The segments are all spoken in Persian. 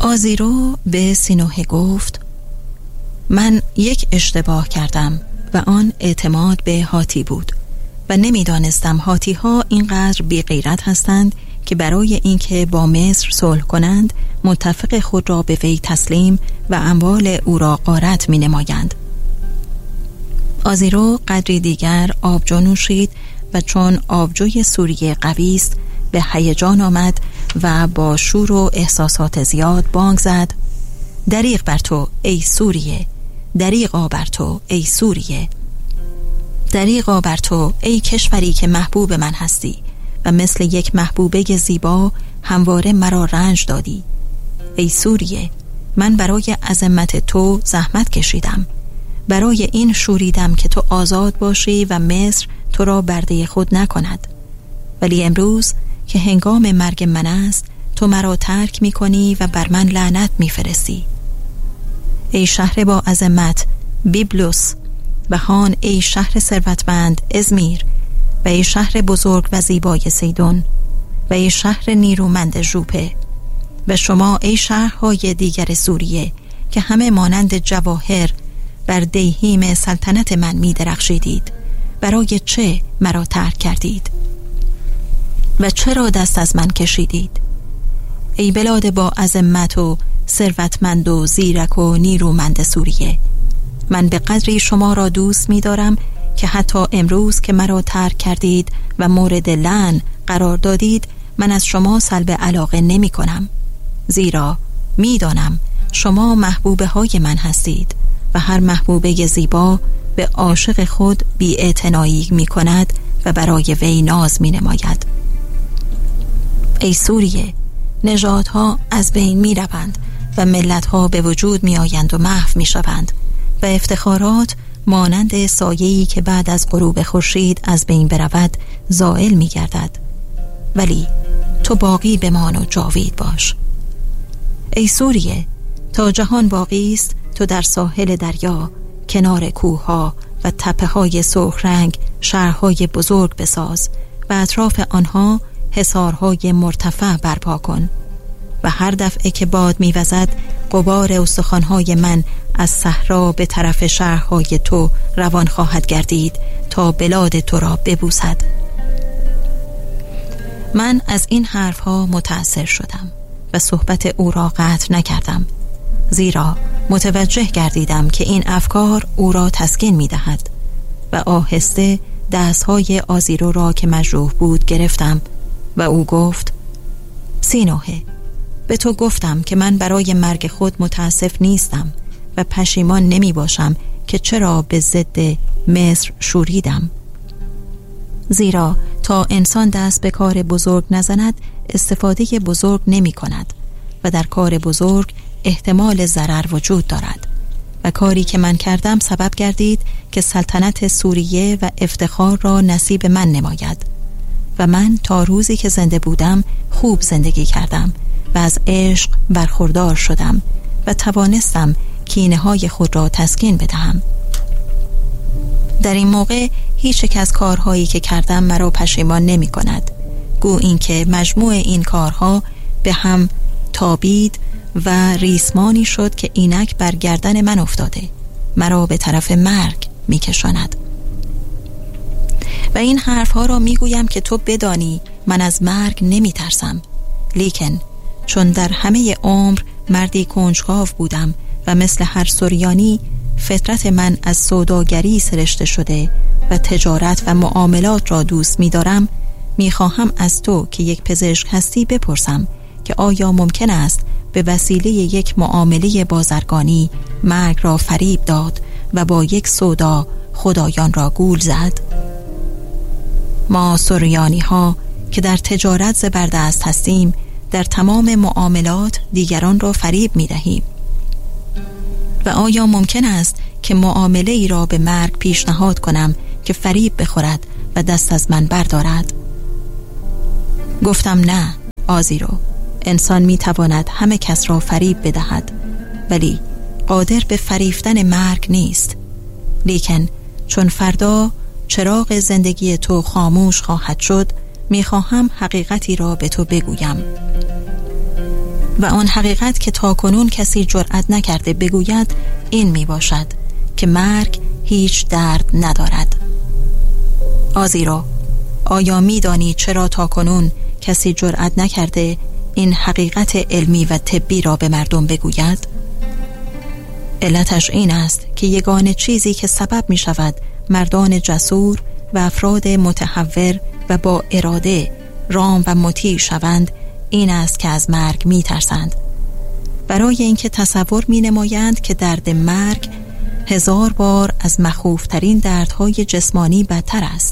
آزیرو به سینوهه گفت: من یک اشتباه کردم و آن اعتماد به هاتی بود و نمیدانستم هاتی ها اینقدر بی غیرت هستند که برای اینکه با مصر صلح کنند متفق خود را به وی تسلیم و اموال او را غارت می نمایند. آزیرو قدری دیگر آبجو نوشید و چون آبجوی سوریه قوی است به هیجان آمد و با شور و احساسات زیاد بانگ زد: دریغ بر تو ای سوریه، دریغا بر تو ای سوریه، دریغا بر تو ای کشوری که محبوب من هستی و مثل یک محبوبه زیبا همواره مرا رنج دادی. ای سوریه، من برای عظمت تو زحمت کشیدم، برای این شوریدم که تو آزاد باشی و مصر تو را برده خود نکند، ولی امروز که هنگام مرگ من است تو مرا ترک می کنی و بر من لعنت می فرستی. ای شهر با عظمت بیبلوس و هان، ای شهر ثروتمند ازمیر و ای شهر بزرگ و زیبای سیدون و ای شهر نیرومند ژوپه و شما ای شهرهای دیگر سوریه که همه مانند جواهر بر دیهیم سلطنت من می درخشیدید، برای چه مرا ترک کردید و چرا دست از من کشیدید؟ ای بلاد با عظمت و ثروتمند و زیرک و نیرومند سوریه، من به قدری شما را دوست می دارم که حتی امروز که مرا ترک کردید و مورد لعن قرار دادید من از شما سلب علاقه نمی کنم، زیرا می دانم شما محبوبه های من هستید و هر محبوبه زیبا به عاشق خود بی‌اعتنایی می کند و برای وی ناز می نماید. ای سوریه، نژادها از بین می روند و ملتها به وجود می آیند و محو می شوند و افتخارات مانند سایه‌ای که بعد از غروب خورشید از بین برود زائل می گردد، ولی تو باقی بمان و جاوید باش. ای سوریه، تا جهان باقی است تو در ساحل دریا کنار کوهها و تپه‌های سرخ رنگ شهرهای بزرگ بساز و اطراف آنها حصارهای مرتفع برپا کن و هر دفعه که باد می‌وزد غبار استخوان‌های من از صحرا به طرف شهرهای تو روان خواهد گردید تا بلاد تو را ببوسد. من از این حرفها متأثر شدم و صحبت او را قطع نکردم، زیرا متوجه گردیدم که این افکار او را تسکین می‌دهد و آهسته دستهای آزیرو را که مجروح بود گرفتم و او گفت: سینوهه، به تو گفتم که من برای مرگ خود متاسف نیستم و پشیمان نمی باشم که چرا به ضد مصر شوریدم، زیرا تا انسان دست به کار بزرگ نزند استفاده بزرگ نمی کند و در کار بزرگ احتمال ضرر وجود دارد و کاری که من کردم سبب گردید که سلطنت سوریه و افتخار را نصیب من نماید و من تا روزی که زنده بودم خوب زندگی کردم و از عشق برخوردار شدم و توانستم کینه‌های خود را تسکین بدهم. در این موقع هیچ یک از کارهایی که کردم مرا پشیمان نمی کند، گو این که مجموع این کارها به هم تابید و ریسمانی شد که اینک بر گردن من افتاده، مرا به طرف مرگ می کشاند. و این حرفها را می گویم که تو بدانی من از مرگ نمی ترسم، لیکن چون در همه عمر مردی کنجکاو بودم و مثل هر سوریانی فطرت من از سوداگری سرشته شده و تجارت و معاملات را دوست می دارم، می خواهم از تو که یک پزشک هستی بپرسم که آیا ممکن است به وسیله یک معامله بازرگانی مرگ را فریب داد و با یک سودا خدایان را گول زد؟ ما سوریانی ها که در تجارت زبردست هستیم در تمام معاملات دیگران را فریب می دهیم و آیا ممکن است که معامله ای را به مرگ پیشنهاد کنم که فریب بخورد و دست از من بردارد؟ گفتم نه آزیرو، انسان می تواند همه کس را فریب بدهد ولی قادر به فریفتن مرگ نیست، لیکن چون فردا چراغ زندگی تو خاموش خواهد شد می خواهم حقیقتی را به تو بگویم. و آن حقیقت که تاکنون کسی جرأت نکرده بگوید این می باشد که مرگ هیچ درد ندارد. آزیرو، آیا می دانی چرا تاکنون کسی جرأت نکرده این حقیقت علمی و طبی را به مردم بگوید؟ علتش این است که یگانه چیزی که سبب می شود مردان جسور و افراد متحور و با اراده رام و مطیع شوند این است که از مرگ می ترسند، برای اینکه تصور می نمایند که درد مرگ 1000 بار از مخوفترین دردهای جسمانی بدتر است.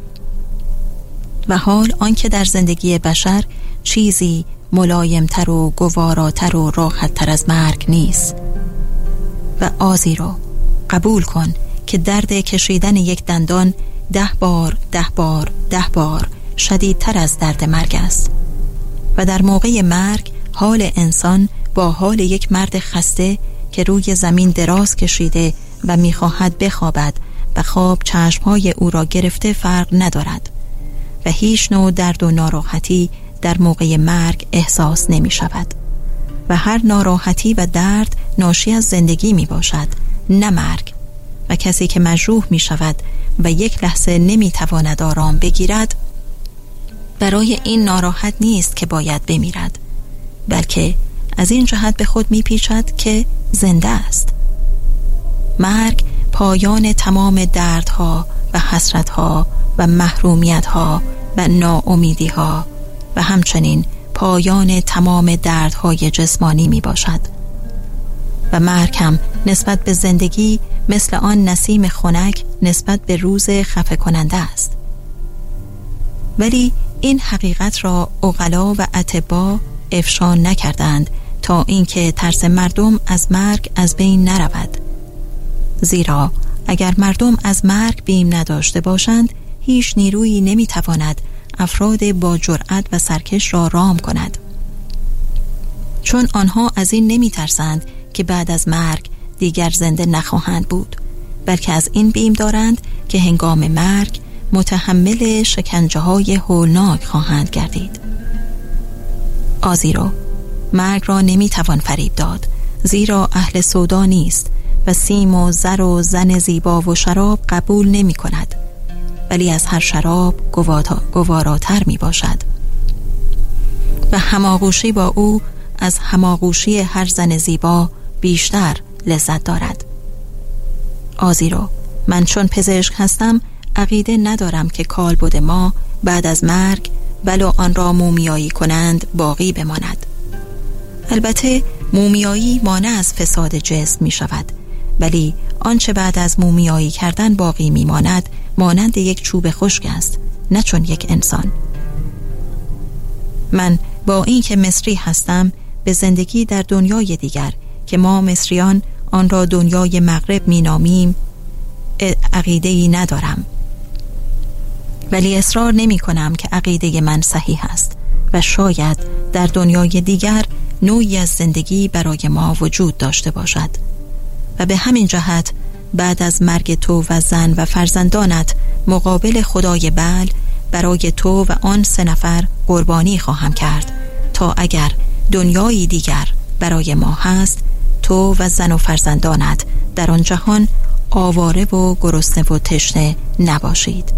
و حال آنکه در زندگی بشر چیزی ملایمتر و گواراتر و راحتتر از مرگ نیست. و آزیرو، قبول کن که درد کشیدن یک دندان 10 بار 10 بار 10 بار شدیدتر از درد مرگ است. و در موقع مرگ حال انسان با حال یک مرد خسته که روی زمین دراز کشیده و می‌خواهد بخوابد و خواب چشمهای او را گرفته فرق ندارد و هیچ نوع درد و ناراحتی در موقع مرگ احساس نمی شود و هر ناراحتی و درد ناشی از زندگی می باشد، نه مرگ. و کسی که مجروح می شود و یک لحظه نمی تواند آرام بگیرد برای این ناراحت نیست که باید بمیرد، بلکه از این جهت به خود می پیچد که زنده است. مرگ پایان تمام دردها و حسرتها و محرومیتها و ناامیدیها و همچنین پایان تمام دردهای جسمانی می باشد. و مرگ هم نسبت به زندگی مثل آن نسیم خنک نسبت به روز خفه کننده است. ولی این حقیقت را عقلا و اطباء افشا نکردند تا اینکه ترس مردم از مرگ از بین نرود. زیرا اگر مردم از مرگ بیم نداشته باشند هیچ نیرویی نمیتواند افراد با جرأت و سرکش را رام کند، چون آنها از این نمیترسند که بعد از مرگ دیگر زنده نخواهند بود، بلکه از این بیم دارند که هنگام مرگ متحمل شکنجه‌های هولناک خواهند گردید. آزیرو، مرگ را نمیتوان فریب داد، زیرا اهل سودا نیست و سیم و زر و زن زیبا و شراب قبول نمی کند، ولی از هر شراب گواراتر می باشد و هماغوشی با او از هماغوشی هر زن زیبا بیشتر لذت دارد. آزیرو، من چون پزشک هستم عقیده ندارم که کالبد ما بعد از مرگ ولو آن را مومیایی کنند باقی بماند. البته مومیایی مانع از فساد جسم می شود، ولی آنچه بعد از مومیایی کردن باقی می ماند مانند یک چوب خشک است، نه چون یک انسان. من با این که مصری هستم به زندگی در دنیای دیگر که ما مصریان آن را دنیای مغرب می نامیم عقیده‌ای ندارم، ولی اصرار نمی کنم که عقیده من صحیح است و شاید در دنیای دیگر نوعی از زندگی برای ما وجود داشته باشد و به همین جهت بعد از مرگ تو و زن و فرزندانت مقابل خدای بعل برای تو و آن 3 نفر قربانی خواهم کرد تا اگر دنیایی دیگر برای ما هست تو و زن و فرزندانت در آن جهان آواره و گرسنه و تشنه نباشید.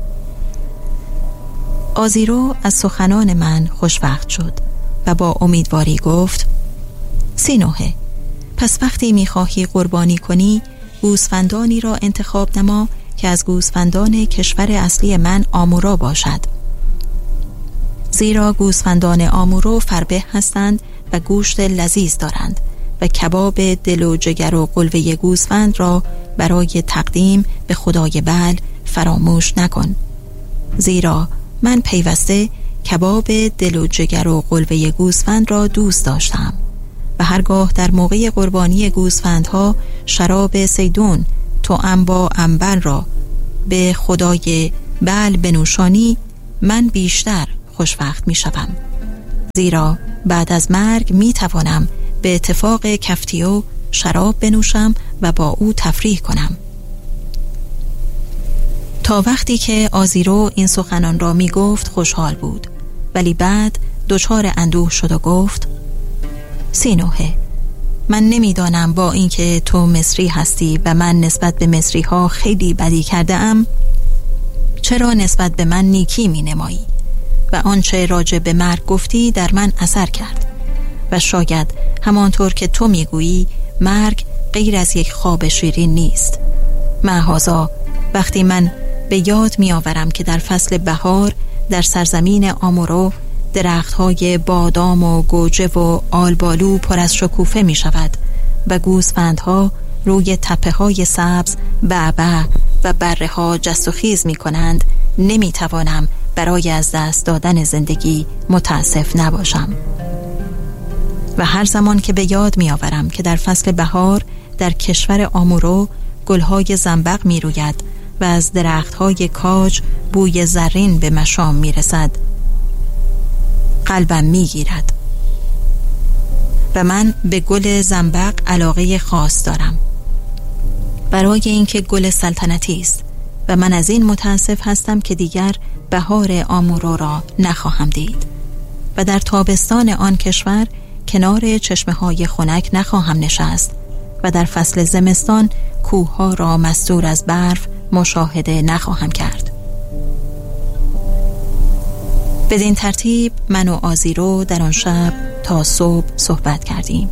آزیرو از سخنان من خوشوقت شد و با امیدواری گفت: سینوهه، پس وقتی میخواهی قربانی کنی گوسفندانی را انتخاب نما که از گوسفندان کشور اصلی من آمورا باشد، زیرا گوسفندان آمورو فربه هستند و گوشت لذیذ دارند و کباب دل و جگر و قلوه گوسفند را برای تقدیم به خدای بعل فراموش نکن، زیرا من پیوسته کباب دل و جگر و قلوه گوسفند را دوست داشتم و هرگاه در موقع قربانی گوسفندها شراب سیدون توأم با عنبر را به خدای بعل بنوشانی من بیشتر خوشوقت می شوم، زیرا بعد از مرگ می توانم به اتفاق کفتیو شراب بنوشم و با او تفریح کنم. تا وقتی که آزیرو این سخنان را می گفت خوشحال بود، ولی بعد دچار اندوه شد و گفت: سینوحه، من نمیدانم با اینکه تو مصری هستی و من نسبت به مصری ها خیلی بدی کرده ام، چرا نسبت به من نیکی می نمایی و آنچه راجع به مرگ گفتی در من اثر کرد و شاید همانطور که تو میگویی مرگ غیر از یک خواب شیرین نیست. معاذا وقتی من به یاد می آورم که در فصل بهار در سرزمین آمورو درخت‌های بادام و گوجه و آلبالو پر از شکوفه می شود و گوسفندها روی تپه‌های سبز بعبع و بره‌ها جست و خیز می کنند، نمی توانم برای از دست دادن زندگی متاسف نباشم. و هر زمان که به یاد می آورم که در فصل بهار در کشور آمورو گل‌های زنبق می روید و از درخت‌های کاج بوی زرین به مشام می رسد، قلبم می گیرد. و من به گل زنبق علاقه خاص دارم، برای اینکه گل سلطنتی است و من از این متاسف هستم که دیگر بهار آمورو را نخواهم دید و در تابستان آن کشور کنار چشمه‌های خنک نخواهم نشست و در فصل زمستان کوه‌ها را مستور از برف مشاهده نخواهم کرد. بدین ترتیب من و آزیرو در آن شب تا صبح صحبت کردیم.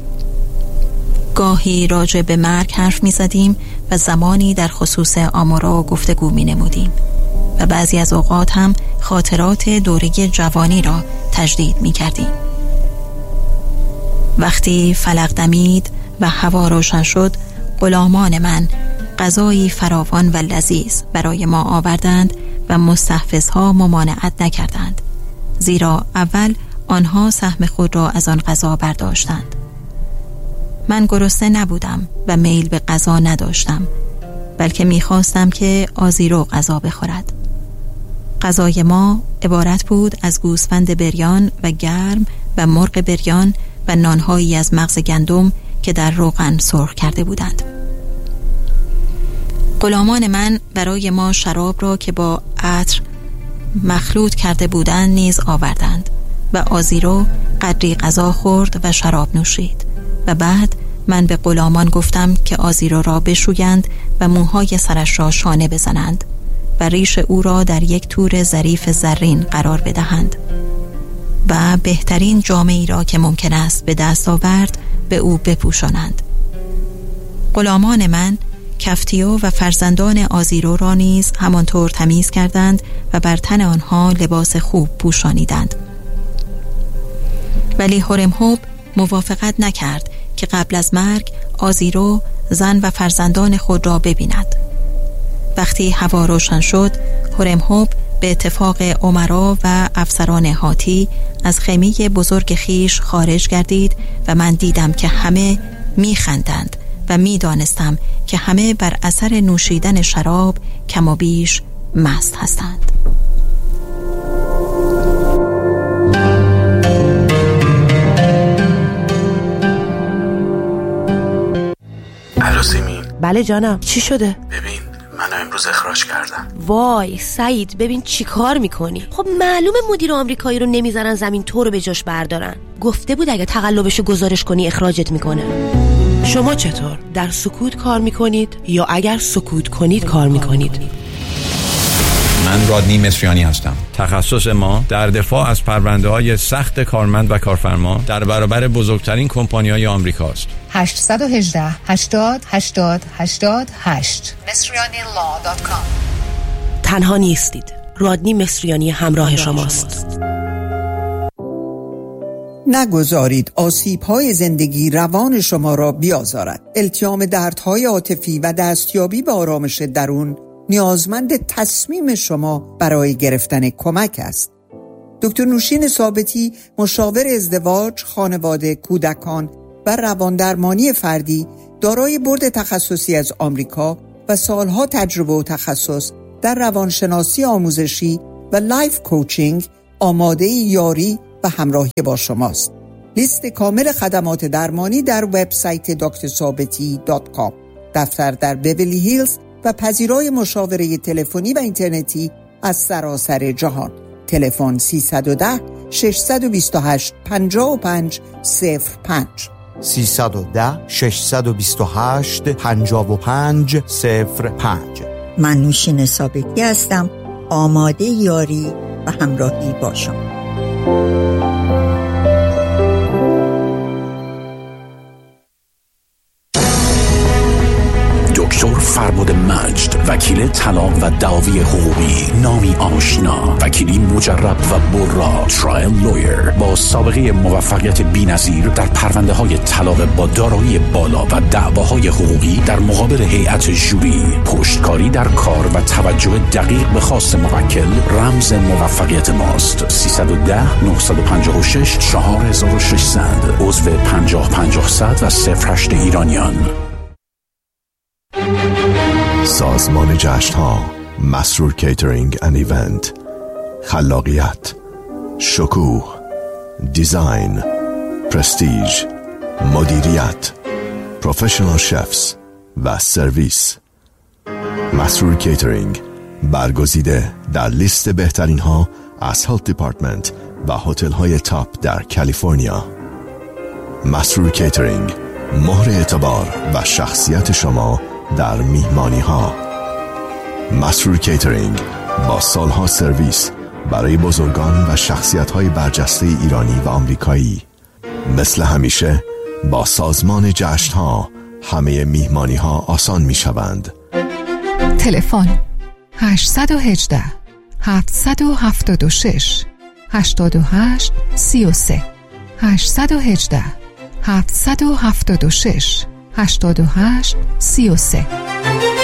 گاهی راجع به مرگ حرف می زدیم و زمانی در خصوص آمورو گفتگو می نمودیم و بعضی از اوقات هم خاطرات دوره جوانی را تجدید می کردیم. وقتی فلق دمید و هوا روشن شد، غلامان من غذایی فراوان و لذیذ برای ما آوردند و مستحفظها ممانعت نکردند، زیرا اول آنها سهم خود را از آن غذا برداشتند. من گرسنه نبودم و میل به غذا نداشتم، بلکه میخواستم که آزیرو غذا بخورد. غذای ما عبارت بود از گوسفند بریان و گرم و مرغ بریان و نانهایی از مغز گندم که در روغن سرخ کرده بودند. غلامان من برای ما شراب را که با عطر مخلوط کرده بودند نیز آوردند و آزیرو قدری غذا خورد و شراب نوشید و بعد من به غلامان گفتم که آزیرو را بشویند و موهای سرش را شانه بزنند و ریش او را در یک تور ظریف زرین قرار بدهند و بهترین جامه‌ای را که ممکن است به دست آورد به او بپوشانند. غلامان من کفتیو و فرزندان آزیرو را نیز همانطور تمیز کردند و بر تن آنها لباس خوب پوشانیدند. ولی هورمهوب موافقت نکرد که قبل از مرگ آزیرو زن و فرزندان خود را ببیند. وقتی هوا روشن شد، هورمهوب به اتفاق امرا و افسران هاتی از خیمه بزرگ خیش خارج گردید و من دیدم که همه میخندند و میدانستم که همه بر اثر نوشیدن شراب کم و بیش مست هستند. الو سیمین. بله جانم، چی شده؟ ببین منو امروز اخراج کردن. وای سعید، ببین چی کار میکنی؟ خب معلومه مدیر آمریکایی رو نمیذارن زمین تو رو به جاش بردارن. گفته بود اگه تقلبشو گزارش کنی اخراجت میکنه. شما چطور؟ در سکوت کار میکنید یا اگر سکوت کنید کار میکنید؟ من رادنی مصریانی هستم. تخصص ما در دفاع از پرونده‌های سخت کارمند و کارفرما در برابر بزرگترین کمپانی‌های آمریکاست. 818 80 80 88 مصریانیlaw.com. تنها نیستید. رادنی مصریانی همراه شماست. نگذارید آسیب‌های زندگی روان شما را بیازارد. التیام دردهای عاطفی و دستیابی به آرامش درون نیازمند تصمیم شما برای گرفتن کمک است. دکتر نوشین ثابتی، مشاور ازدواج، خانواده، کودکان و رواندرمانی فردی، دارای بورد تخصصی از آمریکا و سالها تجربه و تخصص در روانشناسی آموزشی و لایف کوچینگ، آماده یاری و همراهی با شماست. لیست کامل خدمات درمانی در وبسایت drثابتی.com. دفتر در بیولی هیلز و پذیرای مشاوره تلفنی و اینترنتی از سراسر جهان. تلفن 310 628 55 05 310 628 55 05. من نوشین ثابتی هستم، آماده یاری و همراهی با شما. دکتر فرباد مجد، وکیل طلاق و دعاوی حقوقی، نامی آشنا، وکیلی مجرب و برا، ترایل لویر با سابقه موفقیت بی‌نظیر در پرونده‌های طلاق با دارایی بالا و دعواهای حقوقی در مقابل هیئت ژوری، پشتکاری در کار و توجه دقیق به خواست موکل رمز موفقیت ماست. 310 956 4600 عضو 50-50 و 08 ایرانیان. سازمان جشن‌ها، مسرور کیترینگ اند ایونت، خلاقیت، شکوه، دیزاین، پرستیژ، مدیریت، پروفشنال شفز و سرویس. مسرور کیترینگ برگزیده در لیست بهترین ها از هلت دیپارتمنت و هتل های تاپ در کالیفرنیا. مسرور کیترینگ، مهر اعتبار و شخصیت شما در میهمانی ها. مسرور کیترینگ با سالها سرویس برای بزرگان و شخصیت های برجسته ایرانی و آمریکایی. مثل همیشه با سازمان جشن ها همه میهمانی ها آسان می شوند. تلفن 818 776 88 33 818 776 88 33.